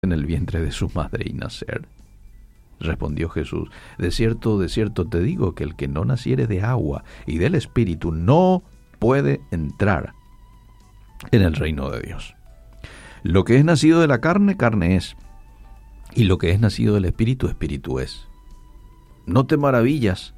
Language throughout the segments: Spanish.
en el vientre de su madre y nacer? Respondió Jesús: de cierto te digo que el que no naciere de agua y del Espíritu no puede entrar en el reino de Dios. Lo que es nacido de la carne, carne es, y lo que es nacido del Espíritu, Espíritu es. No te maravilles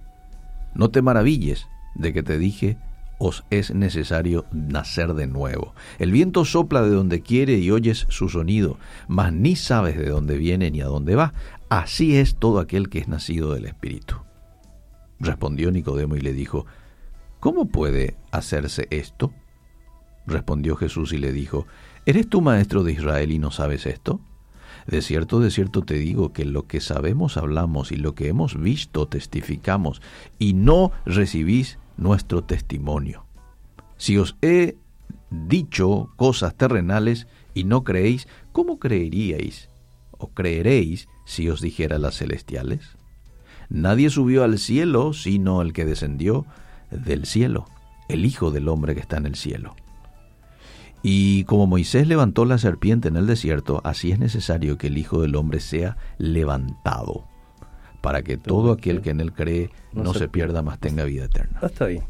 de que te dije, os es necesario nacer de nuevo. El viento sopla de donde quiere y oyes su sonido, mas ni sabes de dónde viene ni a dónde va. Así es todo aquel que es nacido del Espíritu. Respondió Nicodemo y le dijo: ¿cómo puede hacerse esto? Respondió Jesús y le dijo: ¿eres tú maestro de Israel y no sabes esto? De cierto te digo que lo que sabemos hablamos y lo que hemos visto testificamos, y no recibís nuestro testimonio. Si os he dicho cosas terrenales y no creéis, ¿cómo creeríais o creeréis si os dijera las celestiales? Nadie subió al cielo sino el que descendió del cielo, el Hijo del Hombre que está en el cielo. Y como Moisés levantó la serpiente en el desierto, así es necesario que el Hijo del Hombre sea levantado, para que todo aquel que en él cree no se pierda, mas tenga vida eterna. Está bien.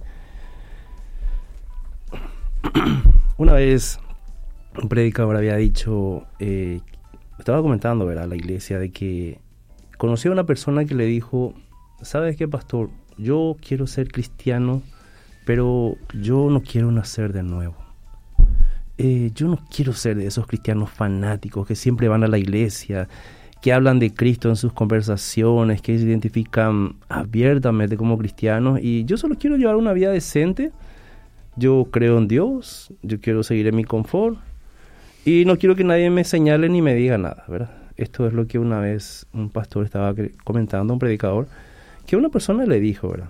Una vez un predicador había dicho, estaba comentando, ¿verdad?, a la iglesia, de que conoció a una persona que le dijo: ¿sabes qué, pastor? Yo quiero ser cristiano, pero yo no quiero nacer de nuevo. Yo no quiero ser de esos cristianos fanáticos que siempre van a la iglesia, que hablan de Cristo en sus conversaciones, que se identifican abiertamente como cristianos, y yo solo quiero llevar una vida decente. Yo creo en Dios, yo quiero seguir en mi confort, y no quiero que nadie me señale ni me diga nada, ¿verdad? Esto es lo que una vez un pastor estaba comentando, un predicador, que una persona le dijo, ¿verdad?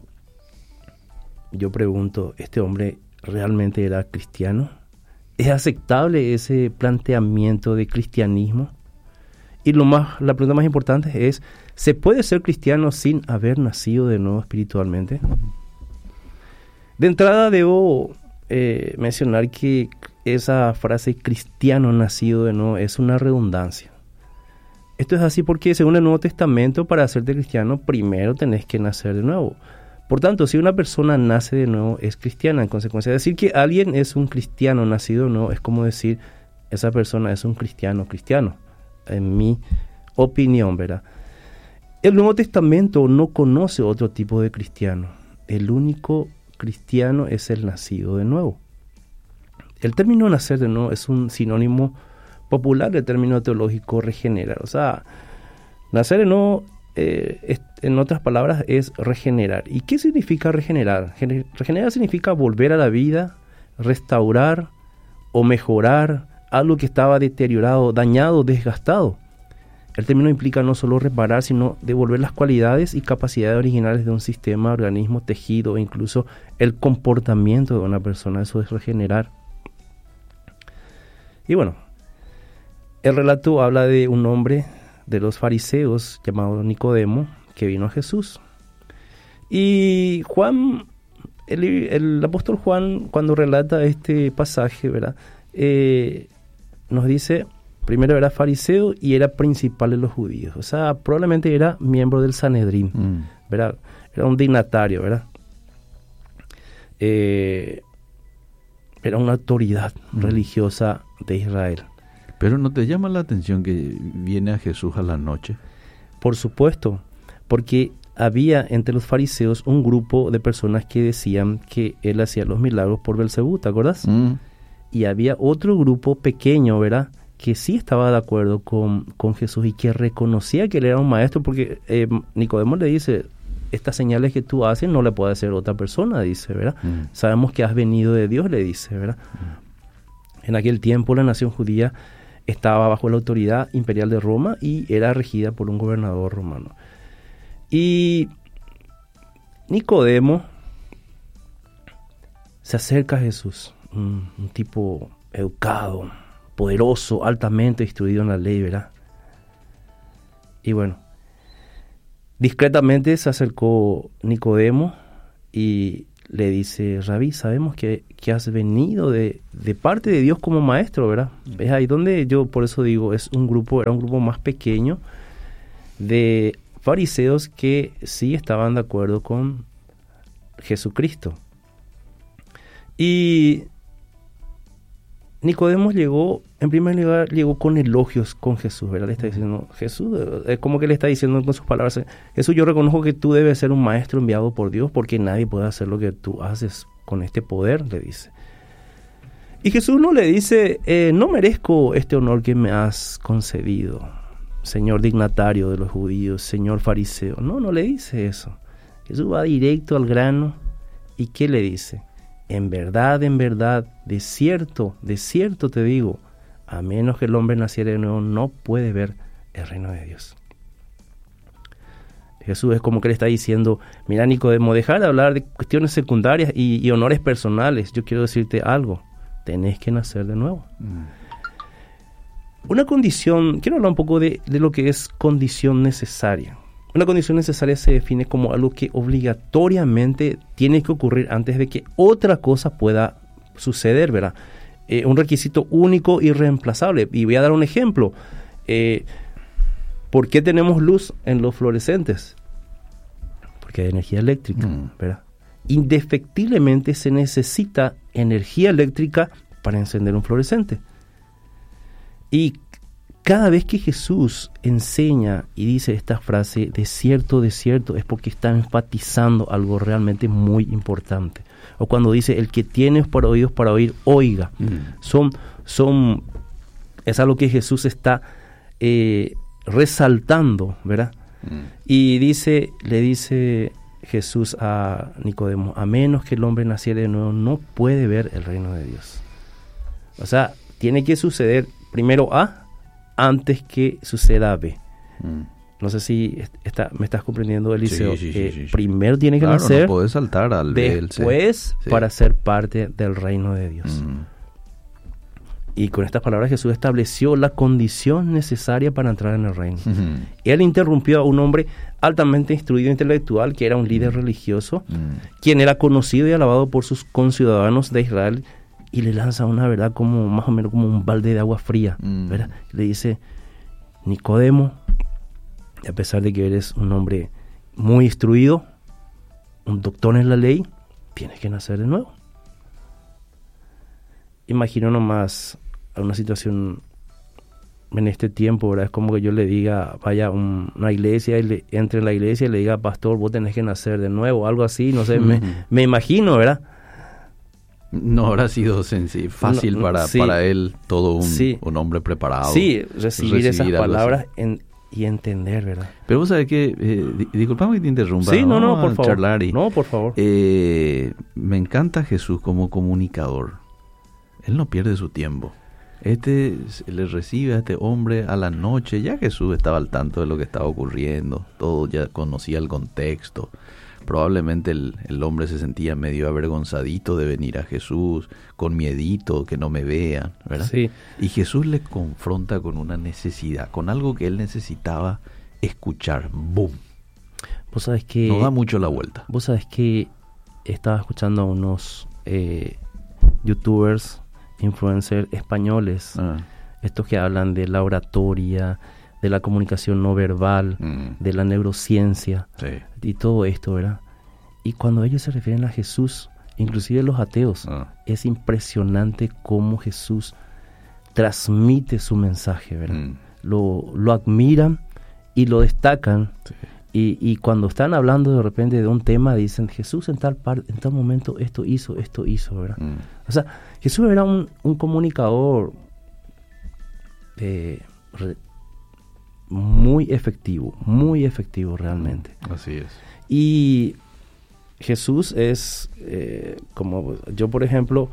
Yo pregunto, ¿este hombre realmente era cristiano? ¿Es aceptable ese planteamiento de cristianismo? Y la pregunta más importante es: ¿se puede ser cristiano sin haber nacido de nuevo espiritualmente? De entrada debo mencionar que esa frase cristiano nacido de nuevo es una redundancia. Esto es así porque según el Nuevo Testamento, para hacerte cristiano primero tenés que nacer de nuevo. Por tanto, si una persona nace de nuevo, es cristiana. En consecuencia, decir que alguien es un cristiano nacido de nuevo es como decir: esa persona es un cristiano, en mi opinión, ¿verdad? El Nuevo Testamento no conoce otro tipo de cristiano. El único cristiano es el nacido de nuevo. El término nacer de nuevo es un sinónimo popular del término teológico regenerar. O sea, nacer de nuevo, en otras palabras, es regenerar. ¿Y qué significa regenerar? Regenerar significa volver a la vida, restaurar o mejorar algo que estaba deteriorado, dañado, desgastado. El término implica no solo reparar, sino devolver las cualidades y capacidades originales de un sistema, organismo, tejido o incluso el comportamiento de una persona. Eso es regenerar. Y bueno, el relato habla de un hombre de los fariseos llamado Nicodemo, que vino a Jesús. Y Juan, el apóstol Juan, cuando relata este pasaje, ¿verdad?, nos dice, primero era fariseo y era principal de los judíos. O sea, probablemente era miembro del Sanedrín, ¿verdad? Era un dignatario, ¿verdad? Era una autoridad religiosa de Israel. ¿Pero no te llama la atención que viene a Jesús a la noche? Por supuesto, porque había entre los fariseos un grupo de personas que decían que él hacía los milagros por Belcebú, ¿te acuerdas? Y había otro grupo pequeño, ¿verdad?, que sí estaba de acuerdo con Jesús y que reconocía que él era un maestro, porque Nicodemo le dice: estas señales que tú haces no le puede hacer otra persona, dice, ¿verdad? Sabemos que has venido de Dios, le dice, ¿verdad? En aquel tiempo la nación judía estaba bajo la autoridad imperial de Roma y era regida por un gobernador romano. Y Nicodemo se acerca a Jesús, un tipo educado, poderoso, altamente instruido en la ley, ¿verdad? Y bueno, discretamente se acercó Nicodemo y le dice, Rabí, sabemos que has venido de parte de Dios como maestro, ¿verdad? Es ahí donde yo, por eso digo, era un grupo más pequeño de fariseos que sí estaban de acuerdo con Jesucristo. Y Nicodemo en primer lugar, llegó con elogios con Jesús, ¿verdad? Le está diciendo, Jesús, es como que le está diciendo con sus palabras, Jesús, yo reconozco que tú debes ser un maestro enviado por Dios, porque nadie puede hacer lo que tú haces con este poder, le dice. Y Jesús no le dice, no merezco este honor que me has concedido, señor dignatario de los judíos, señor fariseo. No le dice eso. Jesús va directo al grano. ¿Y qué le dice? En verdad, de cierto te digo, a menos que el hombre naciera de nuevo, no puede ver el reino de Dios. Jesús es como que le está diciendo, mira Nicodemo, deja de hablar de cuestiones secundarias y honores personales. Yo quiero decirte algo, tenés que nacer de nuevo. Una condición, quiero hablar un poco de lo que es condición necesaria. Una condición necesaria se define como algo que obligatoriamente tiene que ocurrir antes de que otra cosa pueda suceder, ¿verdad? Un requisito único y irreemplazable. Y voy a dar un ejemplo. ¿Por qué tenemos luz en los fluorescentes? Porque hay energía eléctrica, ¿verdad? Indefectiblemente se necesita energía eléctrica para encender un fluorescente. Y cada vez que Jesús enseña y dice esta frase, de cierto, es porque está enfatizando algo realmente muy importante. O cuando dice, el que tiene oídos para oír, oiga. Es algo que Jesús está resaltando, ¿verdad? Y le dice Jesús a Nicodemo, a menos que el hombre naciera de nuevo, no puede ver el reino de Dios. O sea, tiene que suceder primero A, antes que suceda B. No sé si me estás comprendiendo, Eliseo. Sí. Primero tiene que nacer, no puedes saltar al B, después para ser parte del reino de Dios. Y con estas palabras Jesús estableció la condición necesaria para entrar en el reino. Él interrumpió a un hombre altamente instruido intelectual, que era un líder religioso, quien era conocido y alabado por sus conciudadanos de Israel, y le lanza una verdad como más o menos como un balde de agua fría, ¿verdad? Le dice, Nicodemo, a pesar de que eres un hombre muy instruido, un doctor en la ley, tienes que nacer de nuevo. Imagino nomás una situación en este tiempo, ¿verdad? Es como que yo le diga, vaya a una iglesia y entre en la iglesia y le diga, pastor, vos tenés que nacer de nuevo, algo así, no sé, me imagino, ¿verdad? No habrá sido fácil para él, todo un hombre preparado. Sí, recibir esas palabras y entender, ¿verdad? Pero vos sabés que, disculpame que te interrumpa. Sí, no, por favor. Charlar no, por favor. Me encanta Jesús como comunicador. Él no pierde su tiempo. Le recibe a este hombre a la noche. Ya Jesús estaba al tanto de lo que estaba ocurriendo. Todo ya conocía el contexto. Probablemente el hombre se sentía medio avergonzadito de venir a Jesús, con miedito, que no me vean, ¿verdad? Sí. Y Jesús le confronta con una necesidad, con algo que él necesitaba escuchar. ¡Bum! Vos sabés que... No da mucho la vuelta. Vos sabés que estaba escuchando a unos youtubers, influencers españoles, estos que hablan de la oratoria, de la comunicación no verbal, de la neurociencia, y todo esto, ¿verdad? Y cuando ellos se refieren a Jesús, inclusive los ateos, es impresionante cómo Jesús transmite su mensaje, ¿verdad? Lo admiran y lo destacan, y cuando están hablando de repente de un tema, dicen, Jesús en tal momento esto hizo, ¿verdad? O sea, Jesús era un comunicador muy efectivo realmente. Así es. Y Jesús es, como yo por ejemplo,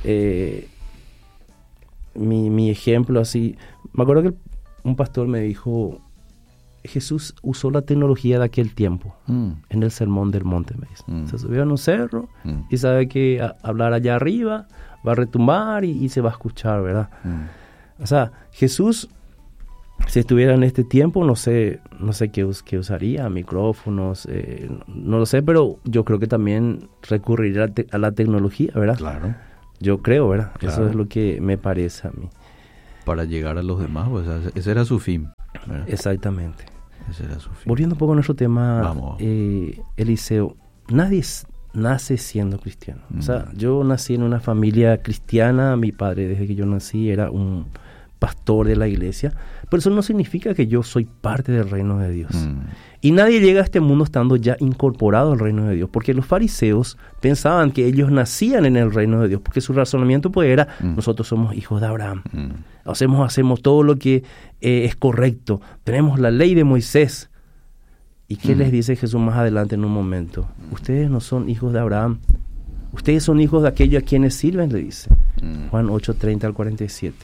mi ejemplo así, me acuerdo que un pastor me dijo, Jesús usó la tecnología de aquel tiempo, en el Sermón del Monte, me dice. Se subió a un cerro y sabe que hablar allá arriba va a retumbar y se va a escuchar, ¿verdad? O sea, Jesús Si estuviera en este tiempo, no sé qué usaría, micrófonos, no lo sé, pero yo creo que también recurriría a la tecnología, ¿verdad? Claro. Yo creo, ¿verdad? Claro. Eso es lo que me parece a mí. Para llegar a los demás, pues ese era su fin, ¿verdad? Exactamente. Ese era su fin. Volviendo un poco a nuestro tema, Vamos. Eliseo, nadie nace siendo cristiano. O sea, yo nací en una familia cristiana, mi padre desde que yo nací era un pastor de la iglesia, pero eso no significa que yo soy parte del reino de Dios. Y nadie llega a este mundo estando ya incorporado al reino de Dios, porque los fariseos pensaban que ellos nacían en el reino de Dios, porque su razonamiento pues era, nosotros somos hijos de Abraham, hacemos todo lo que es correcto, tenemos la ley de Moisés. ¿Y qué les dice Jesús más adelante en un momento? Ustedes no son hijos de Abraham, ustedes son hijos de aquellos a quienes sirven, le dice. Juan 8:30 al 47.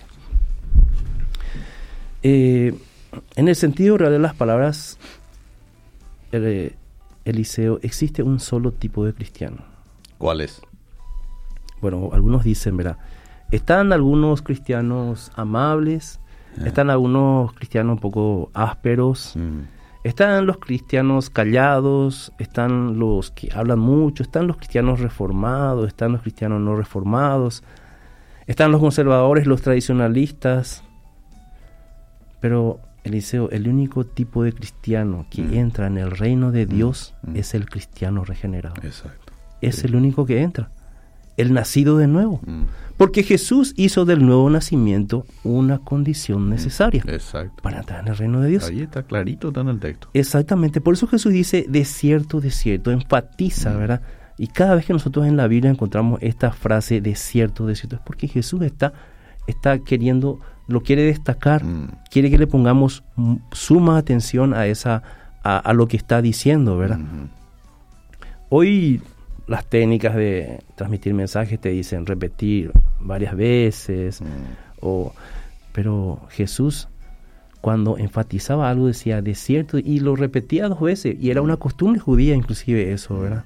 En el sentido real de las palabras, Eliseo, existe un solo tipo de cristiano. ¿Cuál es? Bueno, algunos dicen, ¿verdad? Están algunos cristianos amables, están algunos cristianos un poco ásperos, están los cristianos callados, están los que hablan mucho, están los cristianos reformados, están los cristianos no reformados, están los conservadores, los tradicionalistas. Pero, Eliseo, el único tipo de cristiano que entra en el reino de Dios es el cristiano regenerado. Exacto. Es el único que entra, el nacido de nuevo. Porque Jesús hizo del nuevo nacimiento una condición necesaria para entrar en el reino de Dios. Ahí está clarito, está en el texto. Exactamente, por eso Jesús dice, de cierto, enfatiza, ¿verdad? Y cada vez que nosotros en la Biblia encontramos esta frase, de cierto, es porque Jesús está queriendo, lo quiere destacar, quiere que le pongamos suma atención a lo que está diciendo, ¿verdad? Hoy las técnicas de transmitir mensajes te dicen repetir varias veces, pero Jesús cuando enfatizaba algo decía de cierto y lo repetía 2 veces y era una costumbre judía inclusive eso, ¿verdad?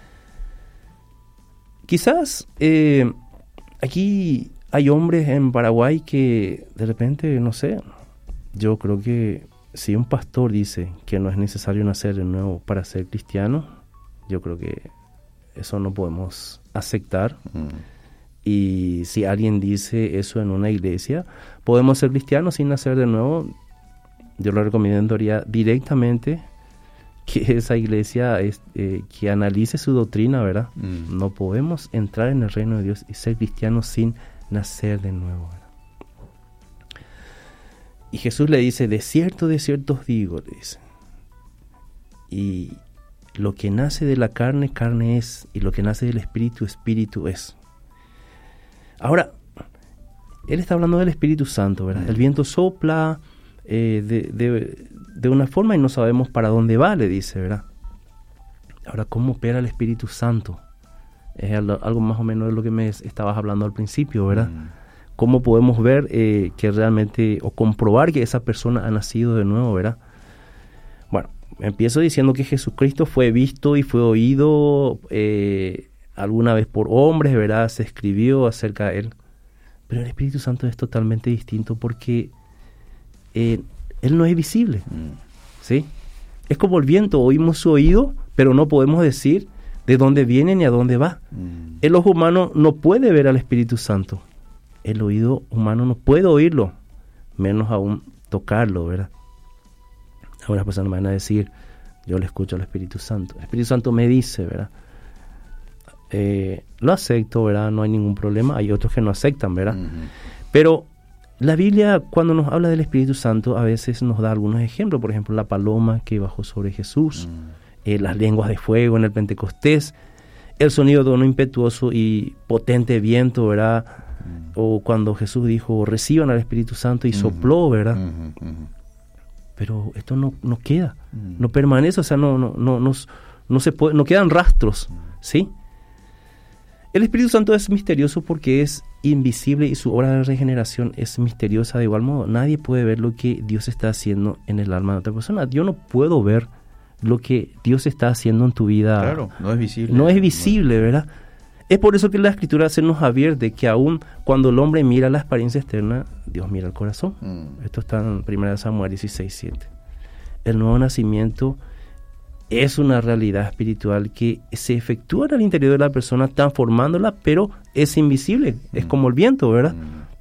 Quizás aquí hay hombres en Paraguay que de repente, no sé, yo creo que si un pastor dice que no es necesario nacer de nuevo para ser cristiano, yo creo que eso no podemos aceptar. Y si alguien dice eso en una iglesia, podemos ser cristianos sin nacer de nuevo, yo le recomendaría directamente que esa iglesia que analice su doctrina, ¿verdad? No podemos entrar en el reino de Dios y ser cristianos sin nacer de nuevo, ¿verdad? Y Jesús le dice, de cierto os digo, le dice, y lo que nace de la carne, carne es, y lo que nace del espíritu, espíritu es. Ahora, él está hablando del Espíritu Santo, ¿verdad? El viento sopla de una forma y no sabemos para dónde va, le dice, ¿verdad? Ahora, ¿cómo opera el Espíritu Santo? Es algo más o menos de lo que me estabas hablando al principio, ¿verdad? ¿Cómo podemos ver que realmente, o comprobar que esa persona ha nacido de nuevo, ¿verdad? Bueno, empiezo diciendo que Jesucristo fue visto y fue oído alguna vez por hombres, ¿verdad? Se escribió acerca de él. Pero el Espíritu Santo es totalmente distinto porque él no es visible, ¿sí? Es como el viento, oímos su oído, pero no podemos decir de dónde viene ni a dónde va. El ojo humano no puede ver al Espíritu Santo. El oído humano no puede oírlo, menos aún tocarlo, ¿verdad? Algunas personas me van a decir, yo le escucho al Espíritu Santo. El Espíritu Santo me dice, ¿verdad? Lo acepto, ¿verdad? No hay ningún problema. Hay otros que no aceptan, ¿verdad? Pero la Biblia, cuando nos habla del Espíritu Santo, a veces nos da algunos ejemplos. Por ejemplo, la paloma que bajó sobre Jesús, las lenguas de fuego en el Pentecostés, el sonido de un impetuoso y potente viento, ¿verdad? O cuando Jesús dijo, reciban al Espíritu Santo y sopló, ¿verdad? Pero esto no queda, no permanece, o sea, no se puede, no quedan rastros, ¿sí? El Espíritu Santo es misterioso porque es invisible y su obra de regeneración es misteriosa de igual modo. Nadie puede ver lo que Dios está haciendo en el alma de otra persona. Yo no puedo ver lo que Dios está haciendo en tu vida. Claro, no es visible. No es visible, ¿verdad? Es por eso que la Escritura se nos advierte que aún cuando el hombre mira la apariencia externa, Dios mira el corazón. Esto está en 1 Samuel 16:7. El nuevo nacimiento es una realidad espiritual que se efectúa en el interior de la persona, transformándola, pero es invisible, es como el viento, ¿verdad?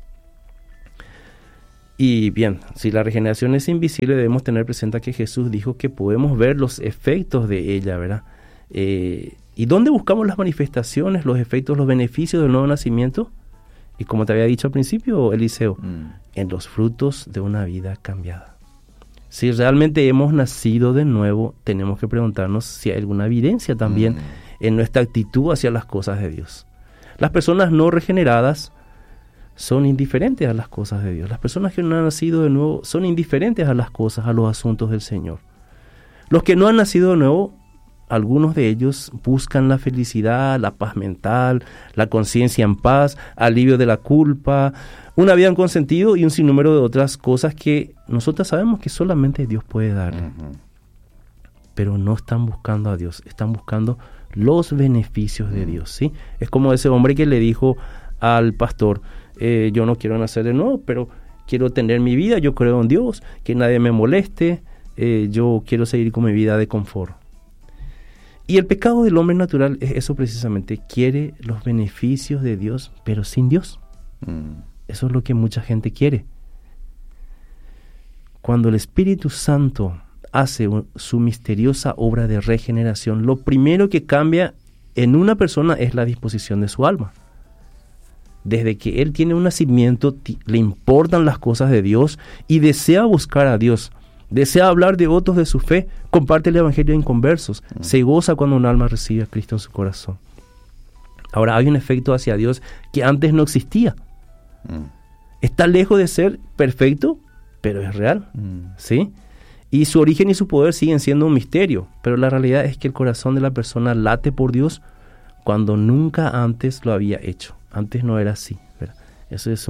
Y bien, si la regeneración es invisible, debemos tener presente que Jesús dijo que podemos ver los efectos de ella, ¿verdad? ¿Y dónde buscamos las manifestaciones, los efectos, los beneficios del nuevo nacimiento? Y como te había dicho al principio, Eliseo, en los frutos de una vida cambiada. Si realmente hemos nacido de nuevo, tenemos que preguntarnos si hay alguna evidencia también en nuestra actitud hacia las cosas de Dios. Las personas no regeneradas son indiferentes a las cosas de Dios. Las personas que no han nacido de nuevo son indiferentes a las cosas, a los asuntos del Señor. Los que no han nacido de nuevo, algunos de ellos buscan la felicidad, la paz mental, la conciencia en paz, alivio de la culpa, una vida en consentido y un sinnúmero de otras cosas que nosotros sabemos que solamente Dios puede dar. Pero no están buscando a Dios, están buscando los beneficios de Dios, ¿sí? Es como ese hombre que le dijo al pastor, yo no quiero nacer de nuevo, pero quiero tener mi vida, yo creo en Dios, que nadie me moleste, yo quiero seguir con mi vida de confort. Y el pecado del hombre natural es eso precisamente, quiere los beneficios de Dios, pero sin Dios. Eso es lo que mucha gente quiere. Cuando el Espíritu Santo hace su misteriosa obra de regeneración, lo primero que cambia en una persona es la disposición de su alma. Desde que él tiene un nacimiento, le importan las cosas de Dios y desea buscar a Dios. Desea hablar de otros de su fe, comparte el evangelio a inconversos, se goza cuando un alma recibe a Cristo en su corazón. Ahora hay un efecto hacia Dios que antes no existía. Está lejos de ser perfecto, pero es real, ¿sí? Y su origen y su poder siguen siendo un misterio, pero la realidad es que el corazón de la persona late por Dios cuando nunca antes lo había hecho. Antes no era así, ¿verdad? Eso es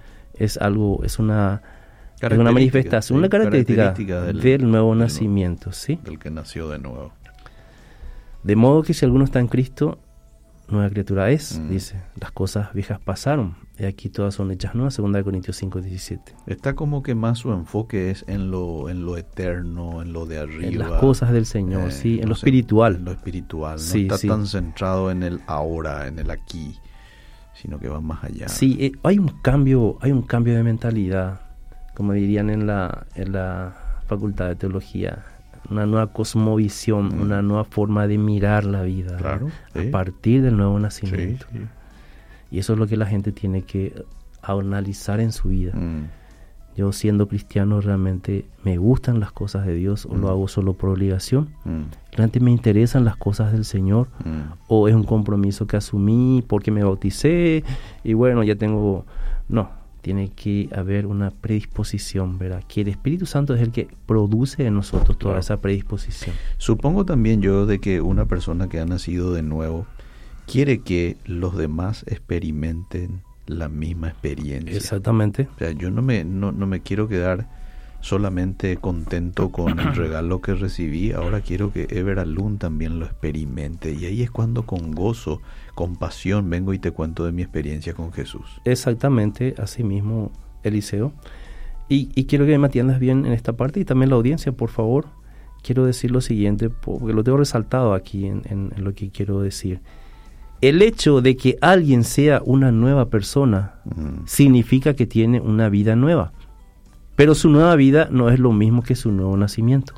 una manifestación, una característica del nuevo nacimiento, ¿sí? Del que nació de nuevo. De modo que si alguno está en Cristo, nueva criatura es, dice, las cosas viejas pasaron, y aquí todas son hechas nuevas, 2 Corintios 5:17. Está como que más su enfoque es en lo eterno, en lo de arriba. En las cosas del Señor, sí, en lo espiritual. En lo espiritual, sí, no está tan centrado en el ahora, en el aquí, sino que va más allá. Sí, hay un cambio de mentalidad, como dirían en la Facultad de Teología, una nueva cosmovisión, una nueva forma de mirar la vida, claro, sí, a partir del nuevo nacimiento. Sí, sí. Y eso es lo que la gente tiene que analizar en su vida. Yo, siendo cristiano, realmente me gustan las cosas de Dios o lo hago solo por obligación. Realmente me interesan las cosas del Señor o es un compromiso que asumí porque me bauticé y bueno, ya tengo... No. Tiene que haber una predisposición, ¿verdad? Que el Espíritu Santo es el que produce en nosotros toda esa predisposición. Supongo también yo de que una persona que ha nacido de nuevo quiere que los demás experimenten la misma experiencia. Exactamente. O sea, yo no me quiero quedar solamente contento con el regalo que recibí, ahora quiero que Ever Alun también lo experimente. Y ahí es cuando con gozo, con pasión, vengo y te cuento de mi experiencia con Jesús. Exactamente, así mismo, Eliseo. Y quiero que me atiendas bien en esta parte y también la audiencia, por favor. Quiero decir lo siguiente, porque lo tengo resaltado aquí en lo que quiero decir. El hecho de que alguien sea una nueva persona significa que tiene una vida nueva. Pero su nueva vida no es lo mismo que su nuevo nacimiento.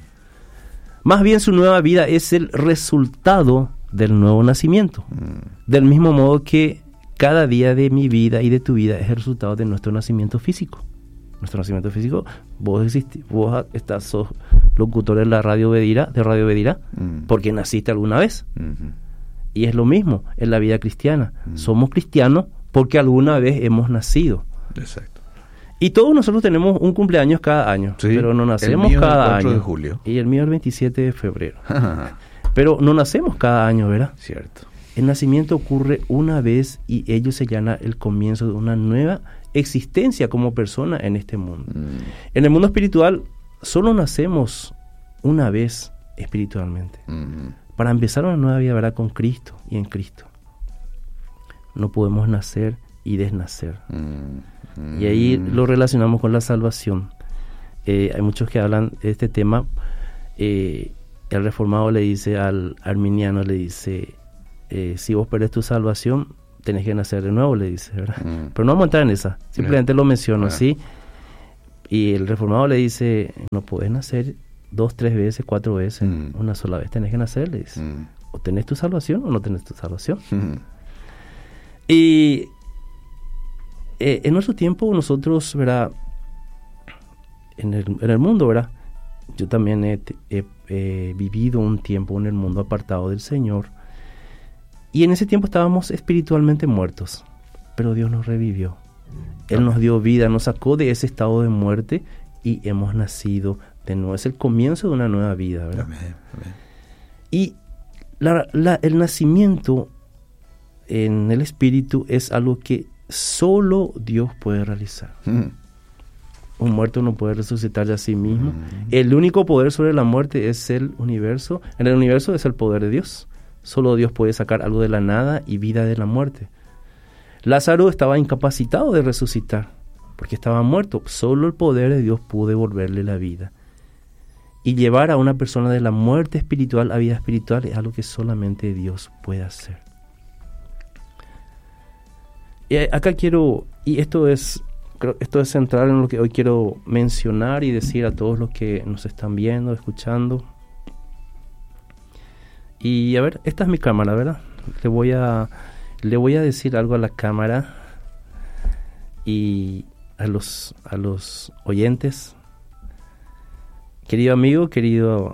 Más bien su nueva vida es el resultado del nuevo nacimiento. Del mismo modo que cada día de mi vida y de tu vida es el resultado de nuestro nacimiento físico. Nuestro nacimiento físico, vos sos locutor de la Radio Bedira, porque naciste alguna vez. Y es lo mismo en la vida cristiana. Somos cristianos porque alguna vez hemos nacido. Exacto. Y todos nosotros tenemos un cumpleaños cada año, sí, pero no nacemos cada año. El mío es el 4 de julio. Y el mío es el 27 de febrero. Pero no nacemos cada año, ¿verdad? Cierto. El nacimiento ocurre una vez y ello señala el comienzo de una nueva existencia como persona en este mundo. En el mundo espiritual solo nacemos una vez espiritualmente. Para empezar una nueva vida, ¿verdad? Con Cristo y en Cristo. no podemos nacer y desnacer. Y ahí lo relacionamos con la salvación. Hay muchos que hablan de este tema. El reformado le dice al arminiano, le dice, si vos perdés tu salvación, tenés que nacer de nuevo, le dice, ¿verdad? Pero no vamos a entrar en esa, simplemente lo menciono, ¿sí? Y el reformado le dice, no podés nacer 2, 3 veces, 4 veces, una sola vez tenés que nacer, le dice. O tenés tu salvación o no tenés tu salvación. Y en nuestro tiempo nosotros, ¿verdad? En el mundo, ¿verdad? Yo también he vivido un tiempo en el mundo apartado del Señor. Y en ese tiempo estábamos espiritualmente muertos. Pero Dios nos revivió. Él nos dio vida, nos sacó de ese estado de muerte y hemos nacido de nuevo. Es el comienzo de una nueva vida, ¿verdad? Amén. Y el nacimiento en el Espíritu es algo que solo Dios puede realizar. Un muerto no puede resucitar de a sí mismo. El único poder sobre la muerte es el universo. En el universo es el poder de Dios. Solo Dios puede sacar algo de la nada y vida de la muerte. Lázaro estaba incapacitado de resucitar porque estaba muerto. Solo el poder de Dios pudo devolverle la vida. Y llevar a una persona de la muerte espiritual a vida espiritual es algo que solamente Dios puede hacer. Y acá quiero, y esto es central en lo que hoy quiero mencionar y decir a todos los que nos están viendo, escuchando. Y a ver, esta es mi cámara, ¿verdad? Le voy a decir algo a la cámara y a los oyentes. Querido amigo, querido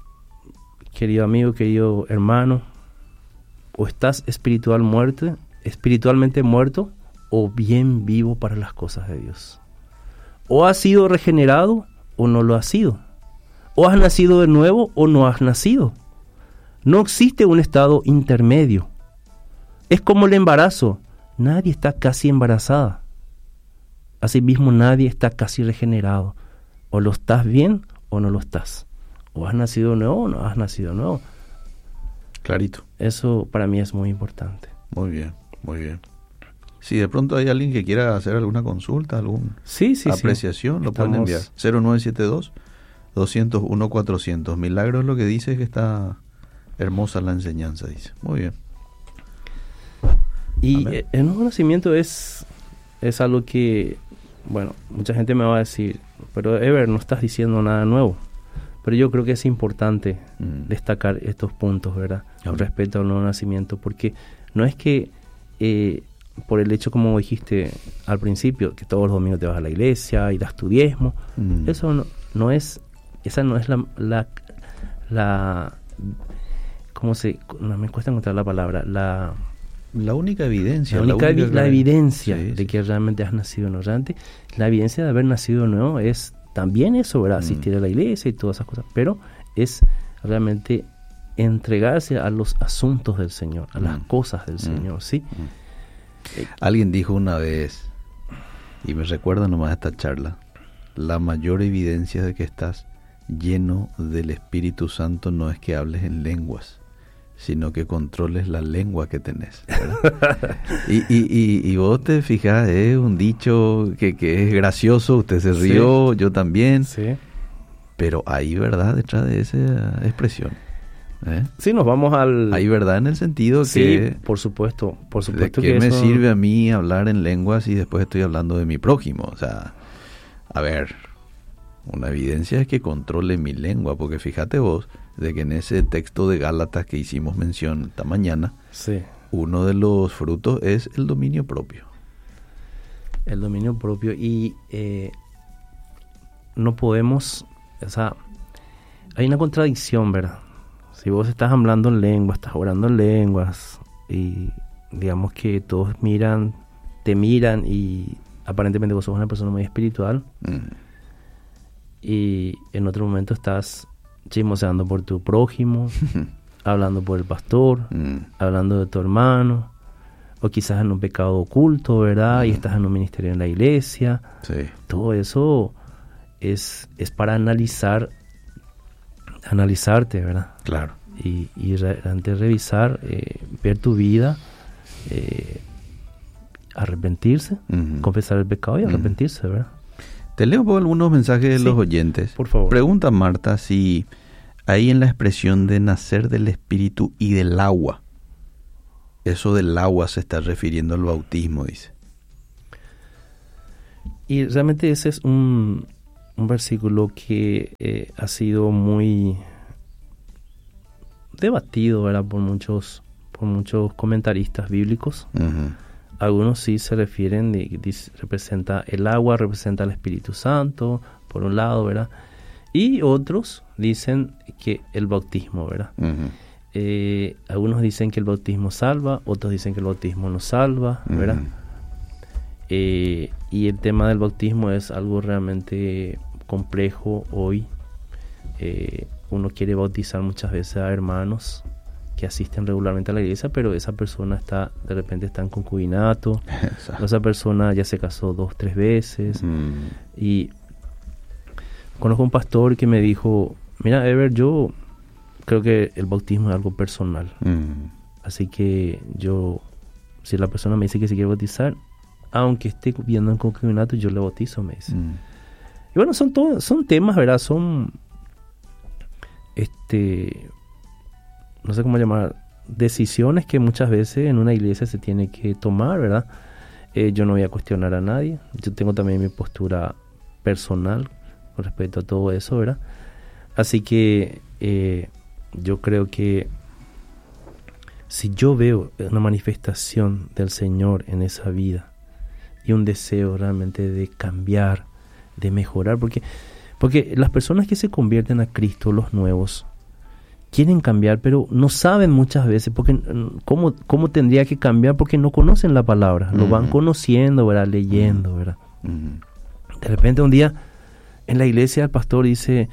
hermano, o estás espiritualmente muerto, o bien vivo para las cosas de Dios. O has sido regenerado o no lo has sido. O has nacido de nuevo o no has nacido. No existe un estado intermedio. Es como el embarazo. Nadie está casi embarazada. Asimismo, nadie está casi regenerado. O lo estás bien o no lo estás. O has nacido de nuevo o no has nacido de nuevo. Clarito. Eso para mí es muy importante. Muy bien. Si de pronto hay alguien que quiera hacer alguna consulta, alguna apreciación, lo pueden enviar. 0972-201-400. Milagro es lo que dice, que está hermosa la enseñanza, dice. Muy bien. Y el nuevo nacimiento es algo que, bueno, mucha gente me va a decir, pero Ever, no estás diciendo nada nuevo. Pero yo creo que es importante destacar estos puntos, ¿verdad? Con respecto al nuevo nacimiento, porque no es que por el hecho, como dijiste al principio, que todos los domingos te vas a la iglesia y das tu diezmo, eso no es, esa no es la ¿cómo se? No me cuesta encontrar la palabra, la única evidencia. La evidencia de que realmente has nacido nuevo. Realmente, la evidencia de haber nacido nuevo es también eso, ¿verdad? Asistir a la iglesia y todas esas cosas, pero es realmente entregarse a los asuntos del Señor, a las cosas del Señor, ¿sí? Alguien dijo una vez, y me recuerda nomás esta charla, la mayor evidencia de que estás lleno del Espíritu Santo no es que hables en lenguas, sino que controles la lengua que tenés, ¿verdad? y vos te fijás, es un dicho que es gracioso, usted se rió, yo también, pero hay verdad detrás de esa expresión. Sí, nos vamos Hay verdad en el sentido que... Sí, por supuesto ¿de qué me sirve a mí hablar en lenguas y después estoy hablando de mi prójimo? O sea, a ver, una evidencia es que controle mi lengua, porque fíjate vos, de que en ese texto de Gálatas que hicimos mención esta mañana, uno de los frutos es el dominio propio. El dominio propio, y no podemos, o sea, hay una contradicción, ¿verdad? Si vos estás hablando en lenguas, estás orando en lenguas, y digamos que todos te miran y aparentemente vos sos una persona muy espiritual, y en otro momento estás chismoseando por tu prójimo, hablando por el pastor, hablando de tu hermano, o quizás en un pecado oculto, ¿verdad? Y estás en un ministerio en la iglesia. Todo eso es para analizarte, ¿verdad? Claro. Y antes de revisar, ver tu vida, arrepentirse, confesar el pecado y arrepentirse, ¿verdad? Te leo por algunos mensajes de los oyentes. Por favor. Pregunta Marta si ahí en la expresión de nacer del Espíritu y del agua, eso del agua se está refiriendo al bautismo, dice. Y realmente ese es un versículo que ha sido muy debatido, ¿verdad? por muchos comentaristas bíblicos. Algunos sí se refieren, representa el agua, representa el Espíritu Santo, por un lado, ¿verdad? Y otros dicen que el bautismo, ¿verdad? Algunos dicen que el bautismo salva, otros dicen que el bautismo no salva, ¿verdad? Y el tema del bautismo es algo realmente complejo hoy. Uno quiere bautizar muchas veces a hermanos que asisten regularmente a la iglesia, pero esa persona de repente está en concubinato, esa persona ya se casó 2, 3 veces. Y conozco un pastor que me dijo, mira, Ever, yo creo que el bautismo es algo personal. Así que si la persona me dice que se quiere bautizar, aunque esté viviendo en concubinato, yo le bautizo, me dice. Y bueno, son temas, ¿verdad? Son, no sé cómo llamar, decisiones que muchas veces en una iglesia se tiene que tomar, ¿verdad? Yo no voy a cuestionar a nadie. Yo tengo también mi postura personal con respecto a todo eso, ¿verdad? Así que yo creo que si yo veo una manifestación del Señor en esa vida y un deseo realmente de cambiar, de mejorar, porque las personas que se convierten a Cristo, los nuevos, quieren cambiar, pero no saben muchas veces porque cómo tendría que cambiar, porque no conocen la palabra. Lo van conociendo, ¿verdad? Leyendo, ¿verdad? De repente un día en la iglesia el pastor dice,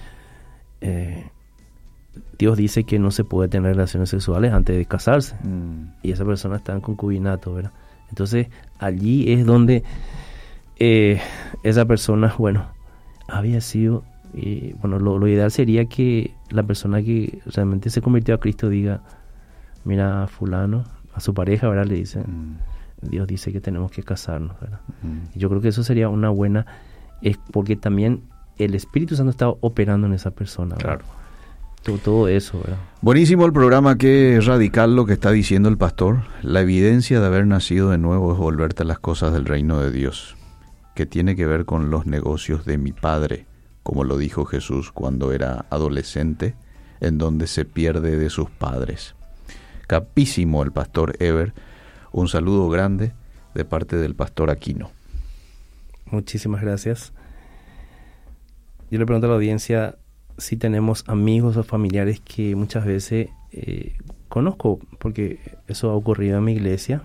Dios dice que no se puede tener relaciones sexuales antes de casarse. Y esa persona está en concubinato, ¿verdad? Entonces allí es donde esa persona, bueno, había sido... lo ideal sería que la persona que realmente se convirtió a Cristo diga, mira, fulano, a su pareja, ¿verdad? Le dice, Dios dice que tenemos que casarnos, ¿verdad? Y yo creo que eso sería una buena, porque también el Espíritu Santo está operando en esa persona, ¿verdad? Claro. Todo eso, ¿verdad? Buenísimo el programa, qué radical lo que está diciendo el pastor. La evidencia de haber nacido de nuevo es volverte a las cosas del reino de Dios, que tiene que ver con los negocios de mi Padre, como lo dijo Jesús cuando era adolescente, en donde se pierde de sus padres. Capísimo el pastor Ever. Un saludo grande de parte del pastor Aquino. Muchísimas gracias. Yo le pregunto a la audiencia si tenemos amigos o familiares que muchas veces conozco, porque eso ha ocurrido en mi iglesia,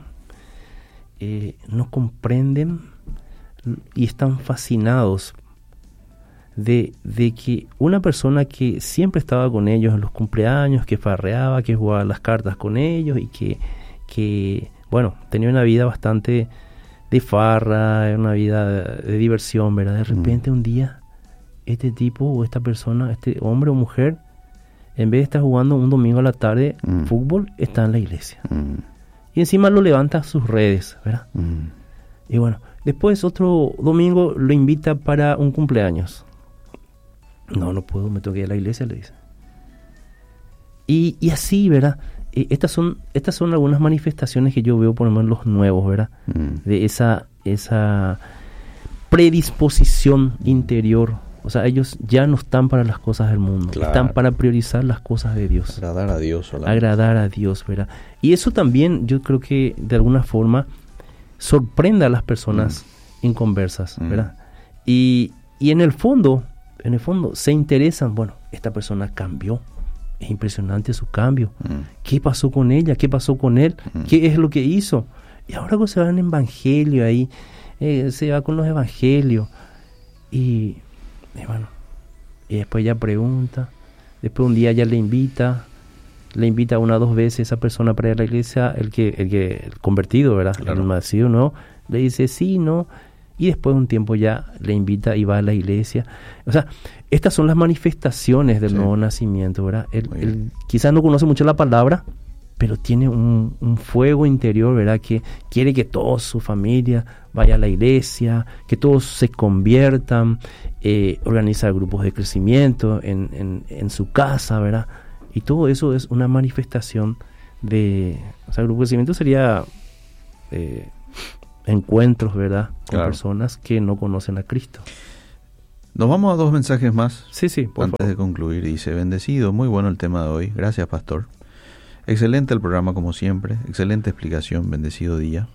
no comprenden y están fascinados de que una persona que siempre estaba con ellos en los cumpleaños, que farreaba, que jugaba las cartas con ellos y que bueno, tenía una vida bastante de farra, una vida de diversión, ¿verdad? De repente un día este tipo o esta persona, este hombre o mujer, en vez de estar jugando un domingo a la tarde fútbol, está en la iglesia. Y encima lo levanta a sus redes, ¿verdad? Y bueno, después otro domingo lo invita para un cumpleaños. No puedo, me tengo que ir a la iglesia, le dice. Y así, ¿verdad? Estas son algunas manifestaciones que yo veo, por lo menos los nuevos, ¿verdad? De esa predisposición interior. O sea, ellos ya no están para las cosas del mundo, claro. Están para priorizar las cosas de Dios. Agradar a Dios solamente. Agradar a Dios, ¿verdad? Y eso también yo creo que de alguna forma sorprende a las personas inconversas, ¿verdad? Y en el fondo se interesan, bueno, esta persona cambió, es impresionante su cambio, ¿qué pasó con ella? ¿Qué pasó con él? ¿Qué es lo que hizo? Y ahora se va en evangelio ahí, se va con los evangelios y bueno, y después ya pregunta, después un día ya le invita 1 o 2 veces esa persona para ir a la iglesia, el convertido, ¿verdad? Claro. El nacido, ¿no? Le dice sí, no, y después de un tiempo ya le invita y va a la iglesia. O sea, estas son las manifestaciones del nuevo nacimiento, ¿verdad? Él quizás no conoce mucho la palabra, pero tiene un fuego interior, ¿verdad? Que quiere que toda su familia vaya a la iglesia, que todos se conviertan, organiza grupos de crecimiento en su casa, ¿verdad? Y todo eso es una manifestación de... O sea, el grupo de crecimiento sería encuentros, ¿verdad? Con personas que no conocen a Cristo. Nos vamos a 2 mensajes más. Sí, por antes favor. de concluir. Dice, bendecido, muy bueno el tema de hoy. Gracias, pastor. Excelente el programa como siempre. Excelente explicación. Bendecido día.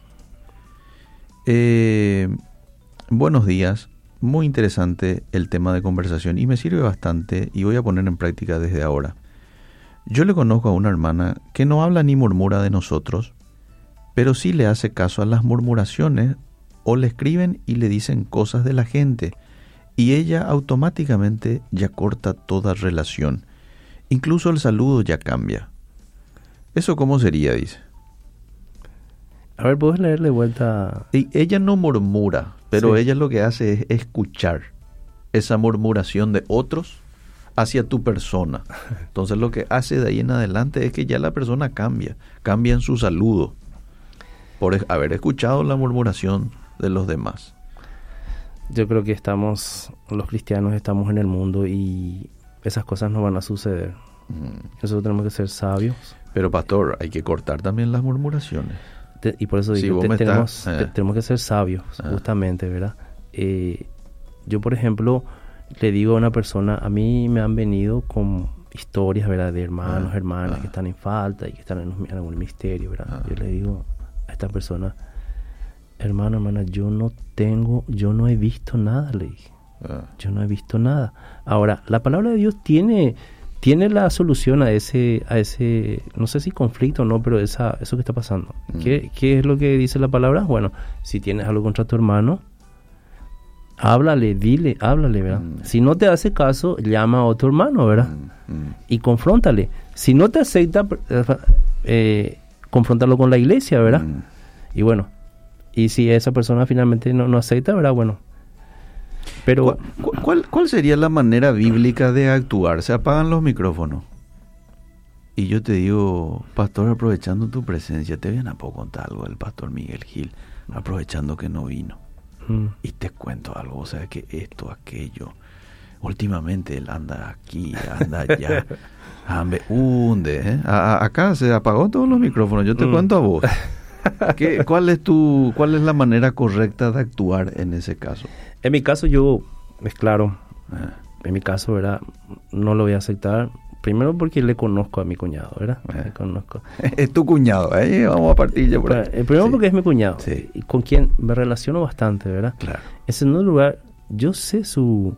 Buenos días. Muy interesante el tema de conversación y me sirve bastante y voy a poner en práctica desde ahora. Yo le conozco a una hermana que no habla ni murmura de nosotros, pero sí le hace caso a las murmuraciones o le escriben y le dicen cosas de la gente. Y ella automáticamente ya corta toda relación. Incluso el saludo ya cambia. ¿Eso cómo sería? Dice. A ver, ¿puedes leerle vuelta? Y ella no murmura, pero Sí. ella lo que hace es escuchar esa murmuración de otros hacia tu persona. Entonces lo que hace de ahí en adelante es que ya la persona cambia en su saludo por haber escuchado la murmuración de los demás. Yo creo que los cristianos estamos en el mundo y esas cosas no van a suceder. Nosotros tenemos que ser sabios. Pero pastor, hay que cortar también las murmuraciones. Y por eso digo, tenemos que ser sabios, justamente, ¿verdad? Yo, por ejemplo, le digo a una persona, a mí me han venido con historias, ¿verdad? De hermanos, hermanas que están en falta y que están en algún misterio, ¿verdad? Yo le digo a esta persona, hermano, hermana, yo no he visto nada, le dije. Yo no he visto nada. Ahora, la palabra de Dios tiene la solución a ese, no sé si conflicto o no, pero eso que está pasando. ¿Qué es lo que dice la palabra? Bueno, si tienes algo contra tu hermano, háblale, ¿verdad? Si no te hace caso, llama a otro hermano, ¿verdad? Y confróntale. Si no te acepta, confróntalo con la iglesia, ¿verdad? Y bueno, y si esa persona finalmente no acepta, ¿verdad? Bueno. Pero ¿Cuál sería la manera bíblica de actuar? Se apagan los micrófonos. Y yo te digo, pastor, aprovechando tu presencia, te viene a poco contar algo del pastor Miguel Gil, aprovechando que no vino. Y te cuento algo, o sea, que esto, aquello. Últimamente él anda aquí, anda allá. Acá se apagó todos los micrófonos. Yo te cuento a vos. ¿Cuál es la manera correcta de actuar en ese caso? En mi caso, es claro, en mi caso, ¿verdad? No lo voy a aceptar. Primero porque le conozco a mi cuñado, ¿verdad? Le conozco. Es tu cuñado, vamos a partir ya por ahí. Primero porque es mi cuñado, sí. Y con quien me relaciono bastante, ¿verdad? Claro. En segundo lugar, yo sé su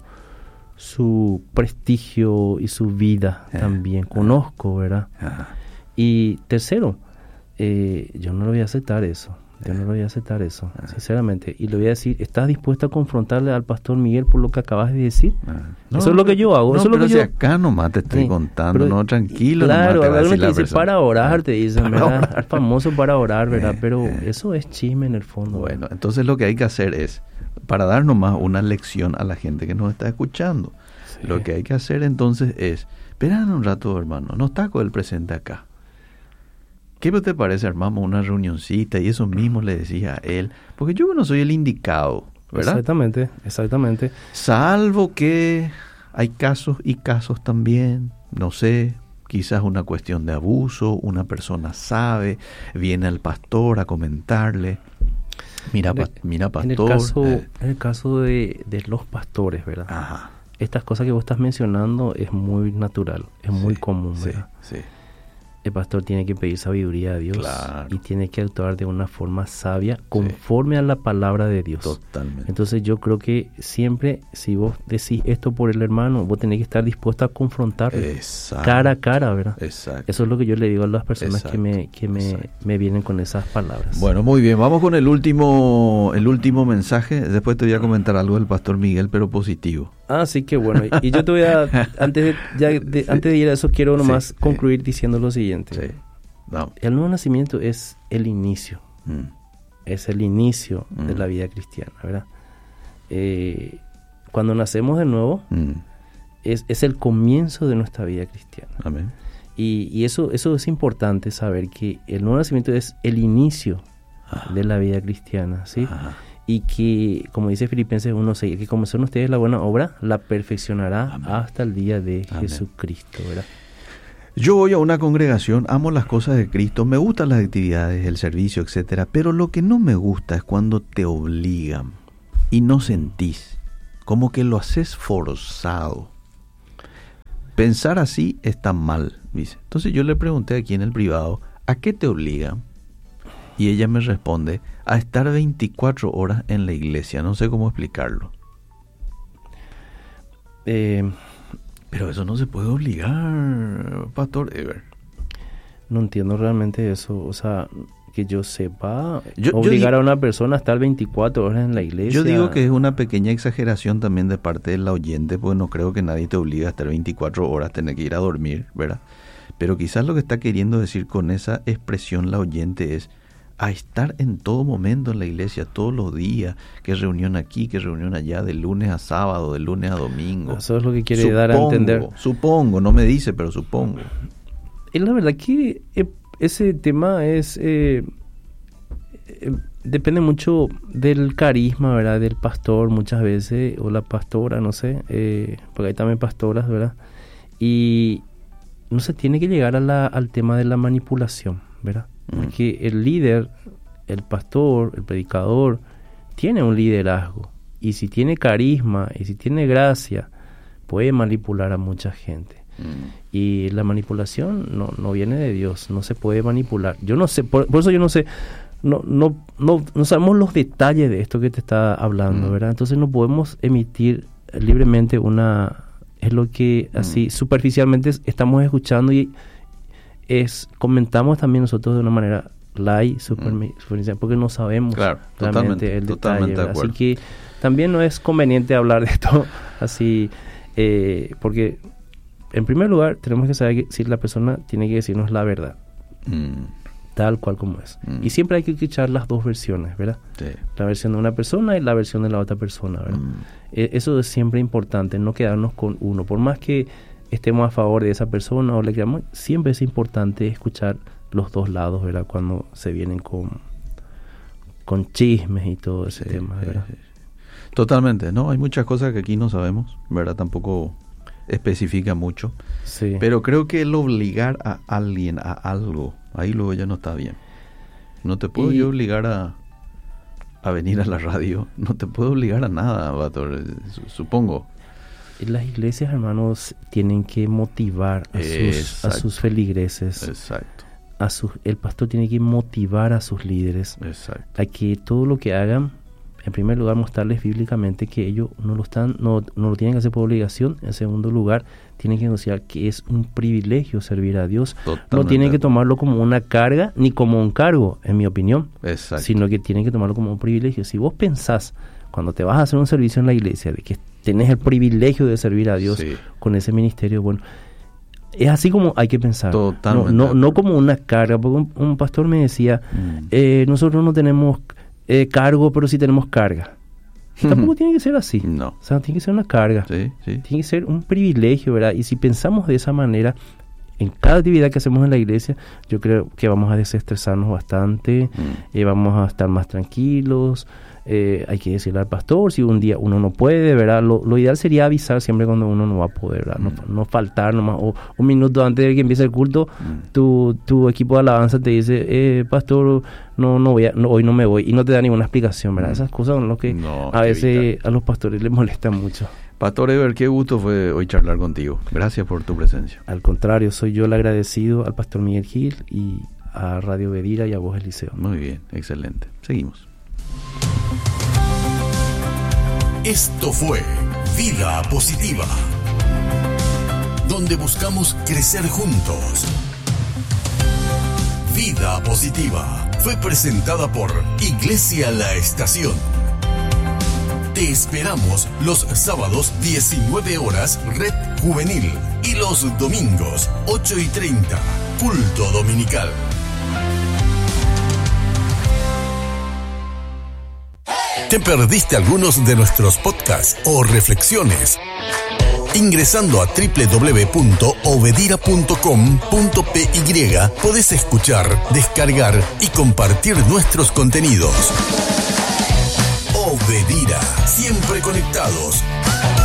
prestigio y su vida también, conozco, ¿verdad? Y tercero, yo no lo voy a aceptar eso. Sinceramente. Y le voy a decir, ¿estás dispuesto a confrontarle al pastor Miguel por lo que acabas de decir? Eso es lo que yo hago. No, eso pero es lo que acá nomás te estoy contando, pero, no, tranquilo. Claro, nomás te dice para orar, te dicen, ¿verdad? Es famoso para orar, ¿verdad? Pero eso es chisme en el fondo. Bueno, entonces lo que hay que hacer es, para dar nomás una lección a la gente que nos está escuchando, lo que hay que hacer entonces es, esperan un rato, hermano, no está con el presente acá. ¿Qué te parece, armamos una reunioncita y eso mismo le decía a él? Porque yo no soy el indicado, ¿verdad? Exactamente. Salvo que hay casos y casos también, no sé, quizás una cuestión de abuso, una persona sabe, viene al pastor a comentarle, mira pastor. En el caso de los pastores, ¿verdad? Ajá. Estas cosas que vos estás mencionando es muy natural, es muy común, ¿verdad? Sí. El pastor tiene que pedir sabiduría a Dios, claro, y tiene que actuar de una forma sabia conforme a la palabra de Dios. Totalmente. Entonces yo creo que siempre, si vos decís esto por el hermano, vos tenés que estar dispuesto a confrontarlo cara a cara, ¿verdad? Exacto. Eso es lo que yo le digo a las personas que me vienen con esas palabras. Bueno, muy bien, vamos con el último mensaje. Después te voy a comentar algo del pastor Miguel, pero positivo. Sí, que bueno. Y yo te voy a, antes de ir a eso, quiero nomás concluir diciendo lo siguiente. Sí. Vamos. El nuevo nacimiento es el inicio. Es el inicio de la vida cristiana, ¿verdad? Cuando nacemos de nuevo, es el comienzo de nuestra vida cristiana. Amén. Y eso es importante saber que el nuevo nacimiento es el inicio de la vida cristiana, ¿sí? Y que, como dice Filipenses 1:6, que comenzó en ustedes la buena obra, la perfeccionará hasta el día de Jesucristo, ¿verdad? Yo voy a una congregación, amo las cosas de Cristo, me gustan las actividades, el servicio, etcétera, pero lo que no me gusta es cuando te obligan y no sentís, como que lo haces forzado. Pensar así está mal, dice. Entonces yo le pregunté aquí en el privado, ¿a qué te obligan? Y ella me responde, a estar 24 horas en la iglesia. No sé cómo explicarlo. Pero eso no se puede obligar, Pastor Ever. No entiendo realmente eso. O sea, que yo sepa, obligar a una persona a estar 24 horas en la iglesia. Yo digo que es una pequeña exageración también de parte del oyente, porque no creo que nadie te obligue a estar 24 horas, tener que ir a dormir, ¿verdad? Pero quizás lo que está queriendo decir con esa expresión la oyente es a estar en todo momento en la iglesia, todos los días, que reunión aquí, que reunión allá, de lunes a sábado, de lunes a domingo. Eso es lo que quiere dar a entender. Supongo, no me dice, pero supongo. Y la verdad que ese tema es depende mucho del carisma, ¿verdad? Del pastor muchas veces, o la pastora, no sé, porque hay también pastoras, ¿verdad? Y no se tiene que llegar al tema de la manipulación, ¿verdad? Porque el líder, el pastor, el predicador, tiene un liderazgo. Y si tiene carisma, y si tiene gracia, puede manipular a mucha gente. Y la manipulación no viene de Dios, no se puede manipular. Yo no sé, por eso yo no sé, no sabemos los detalles de esto que te está hablando, ¿verdad? Entonces no podemos emitir libremente es lo que así superficialmente estamos escuchando y comentamos también nosotros de una manera light, superficial, porque no sabemos realmente el detalle. Así que también no es conveniente hablar de esto así, porque en primer lugar tenemos que saber que si la persona tiene que decirnos la verdad, tal cual como es. Y siempre hay que escuchar las dos versiones, ¿verdad? Sí. La versión de una persona y la versión de la otra persona, ¿verdad? Eso es siempre importante, no quedarnos con uno. Por más que estemos a favor de esa persona o le creamos, siempre es importante escuchar los dos lados, ¿verdad? Cuando se vienen con chismes y todo ese tema, ¿verdad? Totalmente, ¿no? Hay muchas cosas que aquí no sabemos, ¿verdad? Tampoco especifica mucho. Sí. Pero creo que el obligar a alguien a algo, ahí luego ya no está bien. No te puedo yo obligar a venir a la radio, no te puedo obligar a nada, Bator, supongo. Las iglesias, hermanos, tienen que motivar a sus feligreses. Exacto. El pastor tiene que motivar a sus líderes. Exacto. A que todo lo que hagan, en primer lugar, mostrarles bíblicamente que ellos no lo tienen que hacer por obligación. En segundo lugar, tienen que anunciar que es un privilegio servir a Dios. Totalmente. No tienen que tomarlo como una carga ni como un cargo, en mi opinión. Exacto. Sino que tienen que tomarlo como un privilegio. Si vos pensás, cuando te vas a hacer un servicio en la iglesia, de que tenés el privilegio de servir a Dios con ese ministerio, bueno, es así como hay que pensar. Totalmente. No como una carga, porque un pastor me decía, nosotros no tenemos cargo, pero sí tenemos carga. Tampoco tiene que ser así. No. O sea, tiene que ser una carga. Sí. Tiene que ser un privilegio, ¿verdad? Y si pensamos de esa manera, en cada actividad que hacemos en la iglesia, yo creo que vamos a desestresarnos bastante, vamos a estar más tranquilos. Hay que decirle al pastor si un día uno no puede, ¿verdad? Lo ideal sería avisar siempre cuando uno no va a poder, ¿verdad? No faltar nomás, o un minuto antes de que empiece el culto, tu equipo de alabanza te dice, pastor, hoy no me voy, y no te da ninguna explicación, ¿verdad? Esas cosas son lo que a veces a los pastores les molestan mucho. Pastor Ever, qué gusto fue hoy charlar contigo. Gracias por tu presencia. Al contrario, soy yo el agradecido al pastor Miguel Gil y a Radio Bedira y a vos, Eliseo. Muy bien, excelente. Seguimos. Esto fue Vida Positiva, donde buscamos crecer juntos. Vida Positiva fue presentada por Iglesia La Estación. Te esperamos los sábados 19 horas Red Juvenil y los domingos 8:30 Culto Dominical. ¿Te perdiste algunos de nuestros podcasts o reflexiones? Ingresando a www.obedira.com.py podés escuchar, descargar y compartir nuestros contenidos. Obedira, siempre conectados.